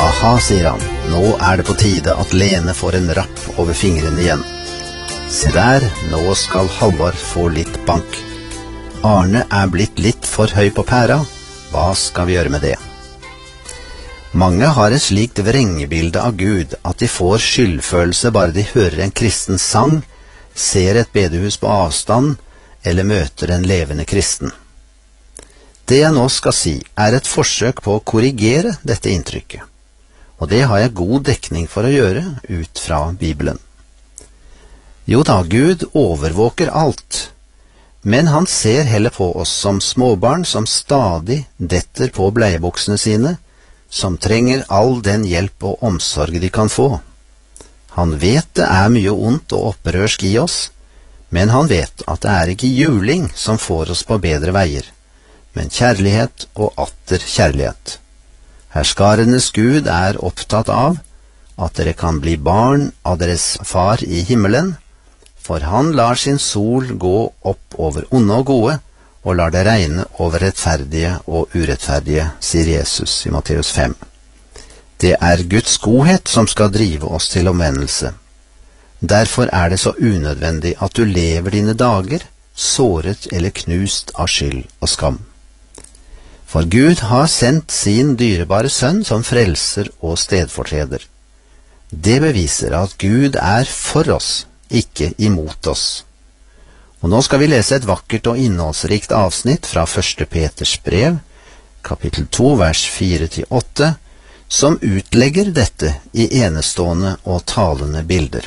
Aha, sier han, nå det på tide at Lene får en rapp over fingrene igjen. Se der, nå skal Halvard få litt bank. Arne blitt litt for høy på pæra. Hva skal vi gjøre med det? Mange har et slikt vrengebilde av Gud at de får skyldfølelse bare de hører en kristen sang, ser et bedehus på avstand eller møter en levende kristen. Det jeg nå skal si et forsøk på å korrigere dette inntrykket, og det har jeg god dekning for å gjøre ut fra Bibelen. Jo da, Gud overvåker alt, men han ser heller på oss som småbarn som stadig detter på bleiebuksene sine, som trenger all den hjelp og omsorg de kan få. Han vet det mye ondt og opprørsk i oss, men han vet at det ikke juling som får oss på bedre veier, men kjærlighet og atter kjærlighet. Herskarenes Gud opptatt av at dere kan bli barn av deres far i himmelen, for han lar sin sol gå opp over onde og gode, og lar det regne over rettferdige og urettferdige, sier Jesus i Matteus 5. Det Guds godhet som skal drive oss til omvendelse. Derfor det så unødvendig at du lever dine dager såret eller knust av skyld og skam. For Gud har sendt sin dyrebare sønn som frelser og stedfortreder. Det beviser at Gud for oss, ikke imot oss. Og nå skal vi lese et vakkert og innholdsrikt avsnitt fra 1. Peters brev, kapittel 2, vers 4-8, som utlegger dette i enestående og talende bilder.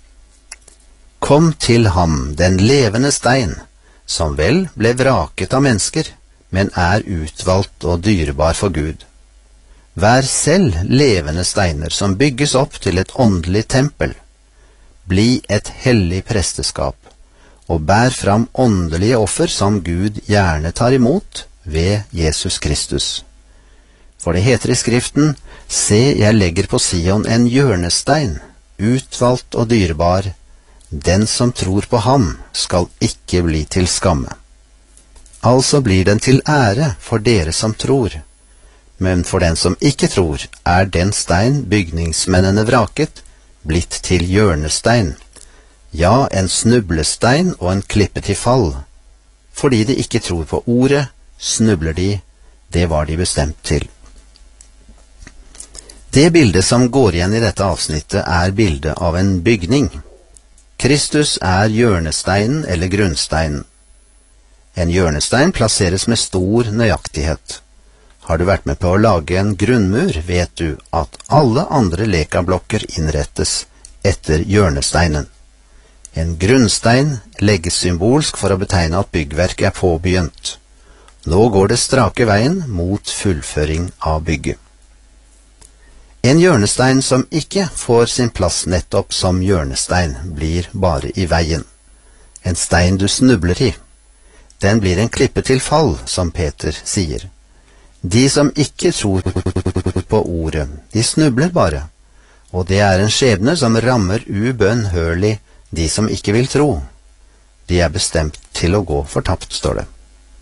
Kom til ham, den levende stein, som vel ble vraket av mennesker, men utvalgt og dyrebar for Gud. Vær selv levende steiner som bygges opp til et åndelig tempel. Bli et hellig presteskap, og bær fram åndelige offer som Gud gjerne tar imot ved Jesus Kristus. For det heter i Skriften, se, jeg legger på Sion en hjørnestein, utvalgt og dyrebar. Den som tror på ham skal ikke bli til skamme. Altså blir den til ære for dere som tror. Men for den som ikke tror, den stein bygningsmennene vraket, blitt til hjørnestein. Ja, en snublestein og en klippe til fall. Fordi de ikke tror på ordet, snubler de, det var de bestemt til. Det bildet som går igjen i dette avsnittet bildet av en bygning. Kristus hjørnesteinen eller grunnsteinen. En hjørnestein plasseres med stor nøyaktighet. Har du vært med på å lage en grunnmur, vet du at alle andre lekablokker innrettes etter hjørnesteinen. En grunnstein legges symbolsk for å betegne at byggverket påbegynt. Nå går det strake veien mot fullføring av bygget. En hjørnestein som ikke får sin plass nettopp som hjørnestein, blir bare i veien. En stein du snubler i. Den blir en klippe til fall, som Peter sier. De som ikke tror på ordet, de snubler bare. Og det en skjebne som rammer ubønnhørlig de som ikke vil tro. De bestemt til å gå fortapt, står det.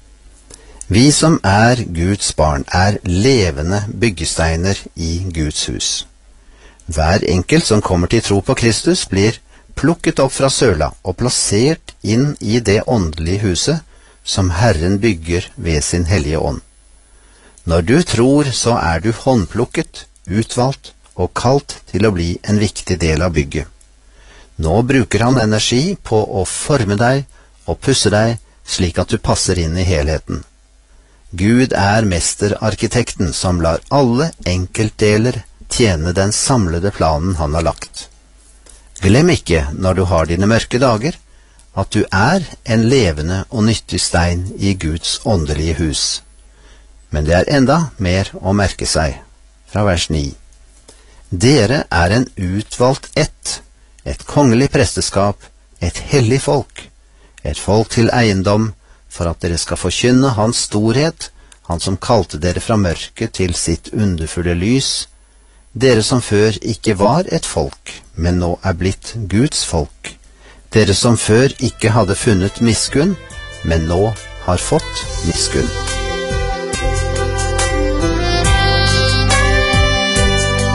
Vi som Guds barn levende byggesteiner i Guds hus. Hver enkelt som kommer til tro på Kristus blir plukket opp fra søla og plassert inn i det åndelige huset som Herren bygger ved sin hellige ånd. Når du tror, så du håndplukket, utvalgt og kalt til å bli en viktig del av bygget. Nå bruker han energi på å forme deg og pusse deg slik at du passer inn i helheten. Gud mesterarkitekten som lar alle enkeltdeler tjene den samlede planen han har lagt. Glem ikke, når du har dine mørke dager, at du en levende og nyttig stein i Guds åndelige hus. Men det enda mer å merke seg, fra vers 9. Dere en utvalgt ett, et kongelig presteskap, et hellig folk, et folk til eiendom, for at dere skal forkynne hans storhet, han som kalte dere fra mørket til sitt underfulle lys, dere som før ikke var et folk, men nå blitt Guds folk, dere som før ikke hadde funnet miskunn, men nå har fått miskunn.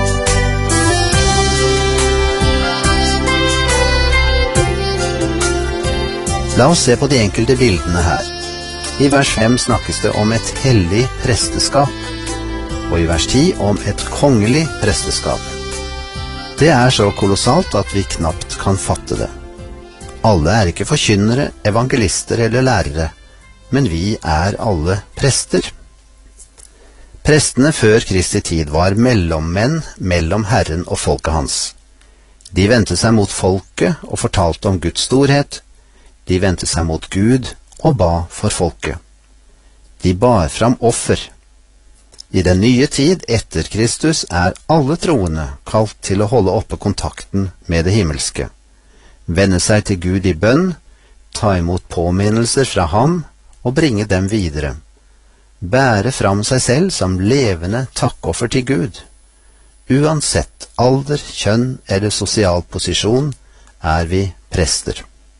La oss se på de enkelte bildene her. I vers 5 snakkes det om et hellig presteskap, og i vers 10 om et kongelig presteskap. Det er så kolossalt at vi knapt kan fatte det. Alle er ikke forkynnere, evangelister eller lærere, men vi er alle prester. Prestene før Kristi tid var mellommenn mellom Herren og folket hans. De vendte seg mot folket og fortalte om Guds storhet. De vendte seg mot Gud og ba for folket. De bar fram offer. I den nye tid etter Kristus er alle troende kalt til å holde oppe kontakten med det himmelske, vende seg til Gud i bønn, ta imot påminnelser fra ham og bringe dem videre, bære fram seg selv som levende takkoffer til Gud. Uansett alder, kjønn eller sosial posisjon er vi prester.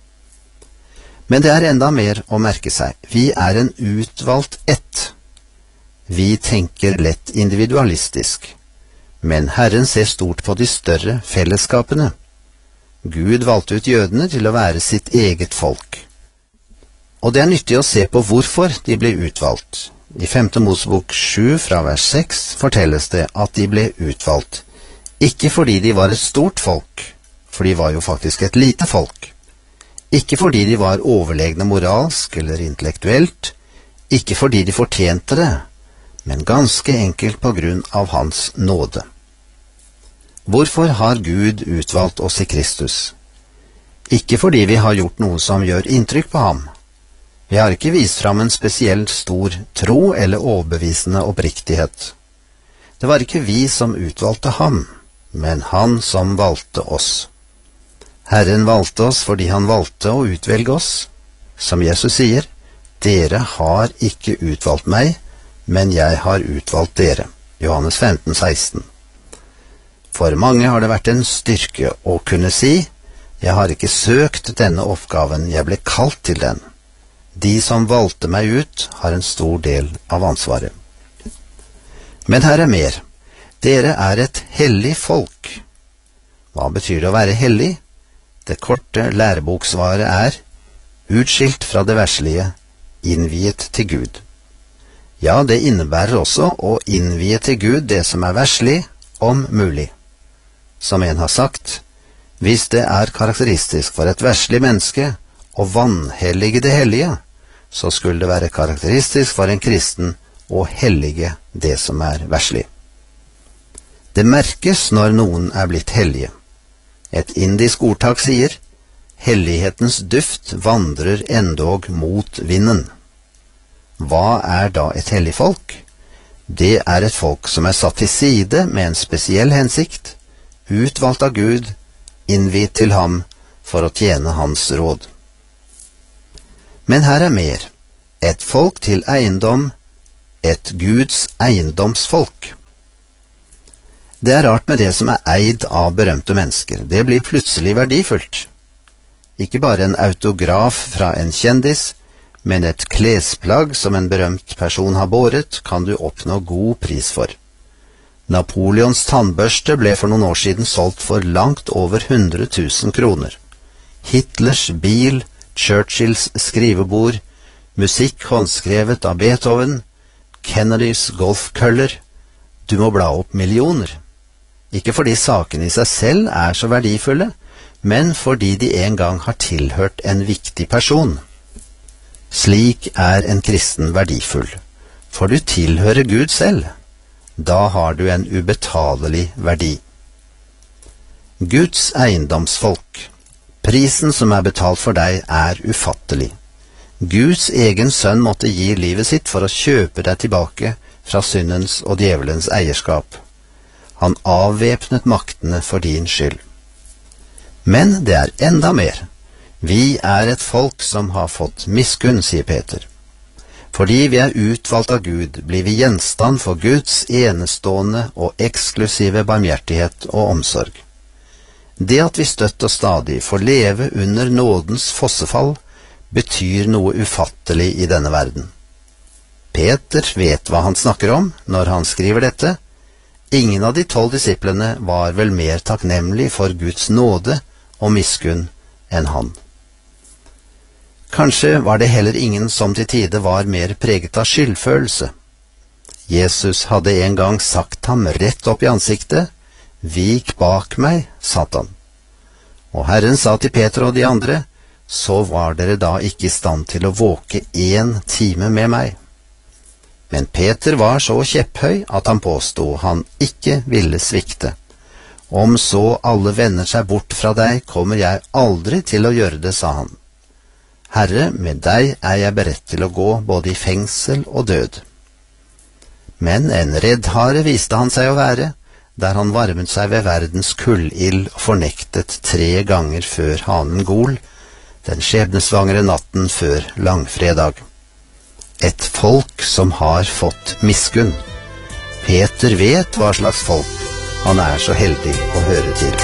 Men det er enda mer å merke seg. Vi er en utvalgt ett. Vi tenker lett individualistisk, men Herren ser stort på de større fellesskapene. Gud valgte ut jødene til å være sitt eget folk. Og det er nyttig å se på hvorfor de ble utvalgt. I 5. Mosebok 7 fra vers 6 fortelles det at de ble utvalgt, ikke fordi de var et stort folk, for de var jo faktisk et lite folk. Ikke fordi de var overlegne moralsk eller intellektuelt, ikke fordi de fortjente det, men ganske enkelt på grunn av hans nåde. Hvorfor har Gud utvalgt oss i Kristus? Ikke fordi vi har gjort noe som gjør inntrykk på ham. Vi har ikke vist fram en spesielt stor tro eller overbevisende oppriktighet. Det var ikke vi som utvalgte ham, men han som valgte oss. Herren valgte oss fordi han valgte å utvelge oss. Som Jesus sier, dere har ikke utvalgt meg, men jeg har utvalgt dere. Johannes 15, 16. For mange har det vært en styrke å kunne si, jeg har ikke søkt denne oppgaven, jeg ble kalt til den. De som valgte meg ut, har en stor del av ansvaret. Men her er mer. Dere er et hellig folk. Hva betyr det å være hellig? Det korte læreboksvaret er utskilt fra det verslige, innviet til Gud. Ja, det innebærer også å innvie til Gud det som er verslig, om mulig. Som en har sagt, hvis det er karakteristisk for et verslig menneske å vanhellige det hellige, så skulle det være karakteristisk for en kristen å hellige det som er verslig. Det merkes når noen er blitt hellige. Et indisk ordtak sier, hellighetens duft vandrer endog mot vinden. Hva er da et hellig folk? Det er et folk som er satt til side med en spesiell hensikt, utvalgt av Gud, innviet til ham for å tjene hans råd. Men her er mer. Et folk til eiendom, et Guds eiendomsfolk. Det er rart med det som er eid av berømte mennesker. Det blir plutselig verdifullt. Ikke bare en autograf fra en kjendis, men et klesplagg som en berømt person har båret, kan du oppnå god pris for. Napoleons tannbørste ble for noen år siden solgt for langt over 100 000 kroner. Hitlers bil, Churchills skrivebord, musikk håndskrevet av Beethoven, Kennedys golfkøller. Du må bla opp millioner. Ikke fordi sakene i seg selv er så verdifulle, men fordi de en gang har tilhørt en viktig person. Slik er en kristen verdifull, for du tilhører Gud selv. Da har du en ubetalelig verdi. Guds eiendomsfolk. Prisen som er betalt for deg er ufattelig. Guds egen sønn måtte gi livet sitt for å kjøpe deg tilbake fra syndens og djevelens eierskap. Han avvæpnet maktene for din skyld. Men det er enda mer. Vi er et folk som har fått miskunn, sier Peter. Fordi vi er utvalgt av Gud, blir vi gjenstand for Guds enestående og eksklusive barmhjertighet og omsorg. Det at vi støtt og stadig får leve under nådens fossefall, betyr noe ufattelig i denne verden. Peter vet hva han snakker om når han skriver dette. Ingen av de 12 disiplene var vel mer takknemlig for Guds nåde og miskunn enn han. Kanskje var det heller ingen som til tide var mer preget av skyldfølelse. Jesus hadde en gang sagt ham rett opp i ansiktet: «Vik bak meg, Satan». Og Herren sa til Peter og de andre: «Så var dere da ikke i stand til å våke 1 time med meg». Men Peter var så kjepphøy at han påstod han ikke ville svikte. «Om så alle vender seg bort fra deg, kommer jeg aldri til å gjøre det», sa han. «Herre, med deg er jeg beredt til å gå både i fengsel og død». Men en reddhare viste han seg å være, der han varmet seg ved verdens kuldild og fornektet 3 ganger før hanen gol, den skjebnesvangre natten før langfredag. Et folk som har fått miskunn. Peter vet hva slags folk han er så heldig å høre til.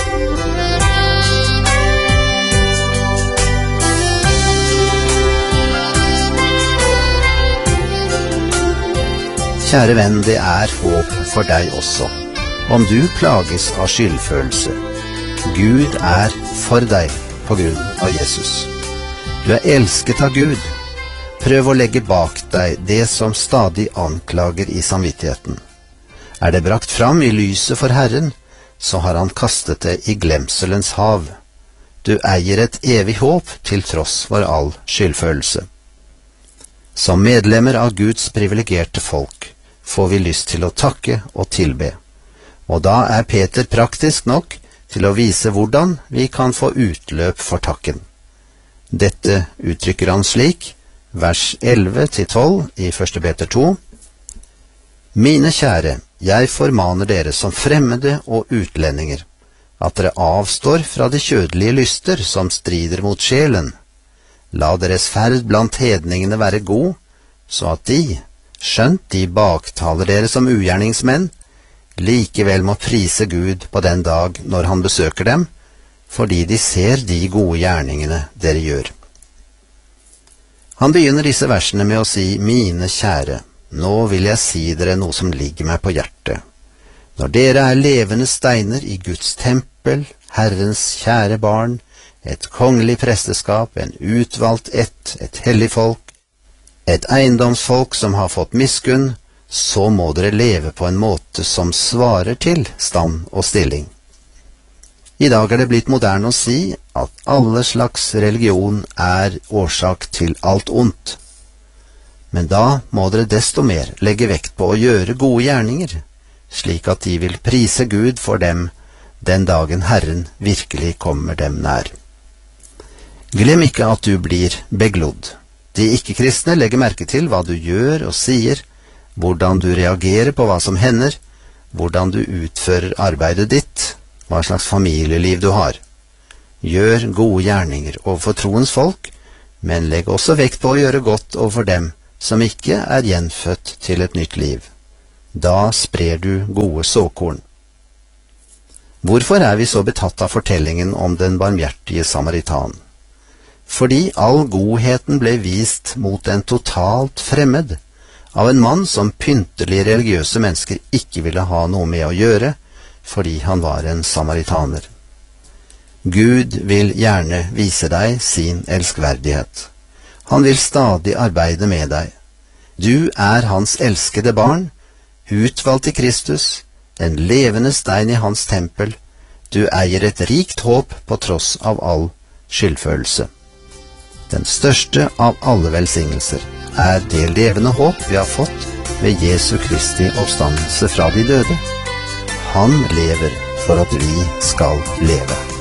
Kjære venn, det er håp for deg også, om du plages av skyldfølelse. Gud er for deg på grunn av Jesus. Du er elsket av Gud. Prøv å legge bak deg det som stadig anklager i samvittigheten. Er det brakt fram i lyset for Herren, så har han kastet det i glemselens hav. Du eier et evig håp til tross for all skyldfølelse. Som medlemmer av Guds privilegerte folk får vi lyst til å takke og tilbe. Og da er Peter praktisk nok til å vise hvordan vi kan få utløp for takken. Dette uttrykker han slik, vers 11-12 i 1. Peter 2. Mine kjære, jeg formaner dere som fremmede og utlendinger, at dere avstår fra de kjødelige lyster som strider mot sjelen. La deres ferd blant hedningene være god, så at de, skjønt de baktaler dere som ugjerningsmenn, likevel må prise Gud på den dag når han besøker dem, fordi de ser de gode gjerningene dere gjør. Han begynner disse versene med å si, mine kjære, nå vil jeg si dere noe som ligger meg på hjertet. Når dere er levende steiner i Guds tempel, Herrens kjære barn, et kongelig presteskap, en utvalgt ett, et hellig folk, et eiendomsfolk som har fått miskunn, så må dere leve på en måte som svarer til stand og stilling. I dag er det blitt moderne å si at alle slags religion er årsak til alt ondt. Men da må dere desto mer legge vekt på å gjøre gode gjerninger, slik at de vil prise Gud for dem den dagen Herren virkelig kommer dem nær. Glem ikke at du blir beglodd. De ikke-kristne legger merke til hva du gjør og sier, hvordan du reagerer på hva som hender, hvordan du utfører arbeidet ditt, hva slags familieliv du har. Gjør gode gjerninger overfor troens folk, men legg også vekt på å gjøre godt overfor dem som ikke er gjenfødt til et nytt liv. Da sprer du gode såkorn. Hvorfor er vi så betatt av fortellingen om den barmhjertige samaritan? Fordi all godheten ble vist mot en totalt fremmed, av en mann som pyntelige religiøse mennesker ikke ville ha noe med å gjøre, fordi han var en samaritaner. Gud vil gjerne vise deg sin elskverdighet. Han vil stadig arbeide med deg. Du er hans elskede barn, utvalgt i Kristus, en levende stein i hans tempel. Du eier et rikt håp på tross av all skyldfølelse. Den største av alle velsignelser er det levende håp vi har fått ved Jesu Kristi oppstandelse fra de døde. Han lever for at vi skal leve.